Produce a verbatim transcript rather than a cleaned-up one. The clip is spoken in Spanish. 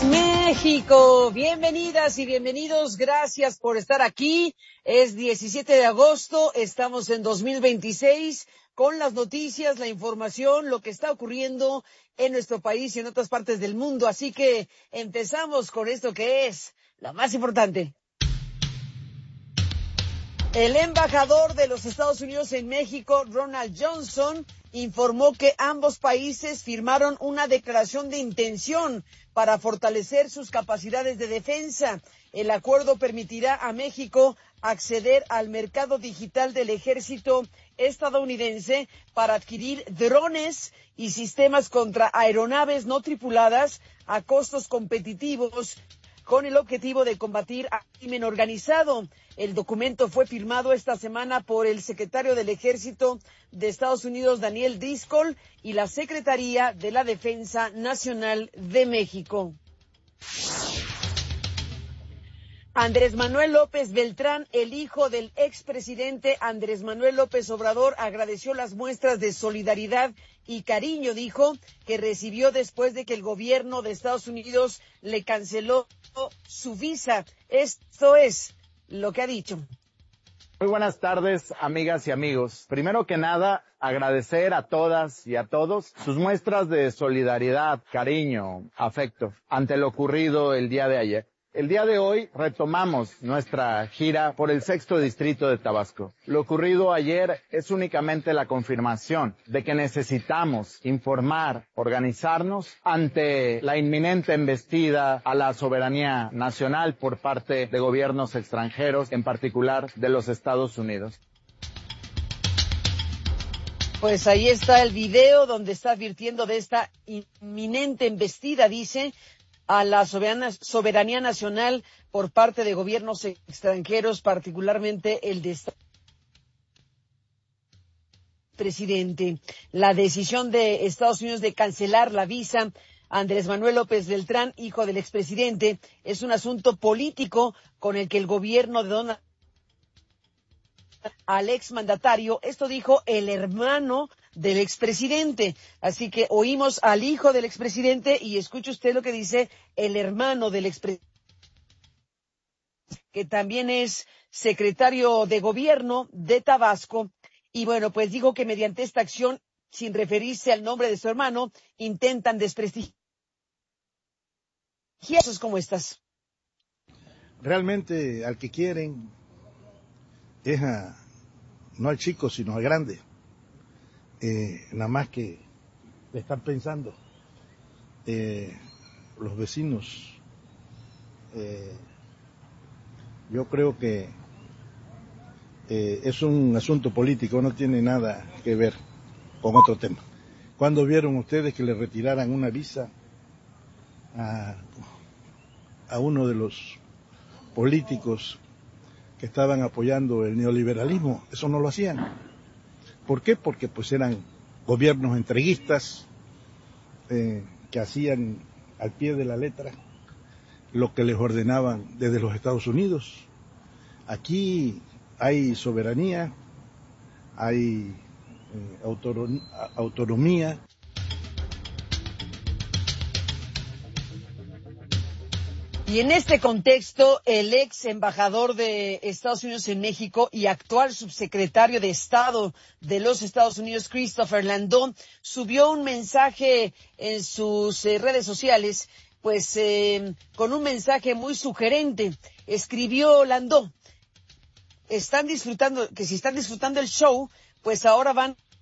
México, bienvenidas y bienvenidos, gracias por estar aquí. Es diecisiete de agosto, estamos en dos mil veintiséis con las noticias, la información, lo que está ocurriendo en nuestro país y en otras partes del mundo. Así que empezamos con esto que es la más importante. El embajador de los Estados Unidos en México, Ronald Johnson, informó que ambos países firmaron una declaración de intención para fortalecer sus capacidades de defensa. El acuerdo permitirá a México acceder al mercado digital del ejército estadounidense para adquirir drones y sistemas contra aeronaves no tripuladas a costos competitivos, con el objetivo de combatir al crimen organizado. El documento fue firmado esta semana por el secretario del Ejército de Estados Unidos, Daniel Driscoll, y la Secretaría de la Defensa Nacional de México. Andrés Manuel López Beltrán, el hijo del expresidente Andrés Manuel López Obrador, agradeció las muestras de solidaridad y cariño, dijo, que recibió después de que el gobierno de Estados Unidos le canceló su visa. Esto es lo que ha dicho. Muy buenas tardes, amigas y amigos. Primero que nada, agradecer a todas y a todos sus muestras de solidaridad, cariño, afecto ante lo ocurrido el día de ayer. El día de hoy retomamos nuestra gira por el sexto distrito de Tabasco. Lo ocurrido ayer es únicamente la confirmación de que necesitamos informar, organizarnos ante la inminente embestida a la soberanía nacional por parte de gobiernos extranjeros, en particular de los Estados Unidos. Pues ahí está el video donde está advirtiendo de esta inminente embestida, dice, a la soberanía, soberanía nacional por parte de gobiernos extranjeros, particularmente el de Estados presidente. La decisión de Estados Unidos de cancelar la visa a Andrés Manuel López Beltrán, hijo del expresidente, es un asunto político con el que el gobierno de Donald al exmandatario, esto dijo el hermano del expresidente. Así que oímos al hijo del expresidente y escuche usted lo que dice el hermano del expresidente, que también es secretario de gobierno de Tabasco. Y bueno, pues dijo que mediante esta acción, sin referirse al nombre de su hermano, intentan desprestigiar cosas como estas. Realmente al que quieren es a, no al chico, sino al grande. Eh, nada más que le están pensando eh, los vecinos. Eh, yo creo que eh, es un asunto político, no tiene nada que ver con otro tema. ¿Cuándo vieron ustedes que le retiraran una visa a, a uno de los políticos que estaban apoyando el neoliberalismo? Eso no lo hacían. ¿Por qué? Porque pues eran gobiernos entreguistas eh, que hacían al pie de la letra lo que les ordenaban desde los Estados Unidos. Aquí hay soberanía, hay eh, autonom- autonomía. Y en este contexto, el ex embajador de Estados Unidos en México y actual subsecretario de Estado de los Estados Unidos, Christopher Landó, subió un mensaje en sus eh, redes sociales, pues eh, con un mensaje muy sugerente. Escribió Landó, están disfrutando, que si están disfrutando el show, pues ahora van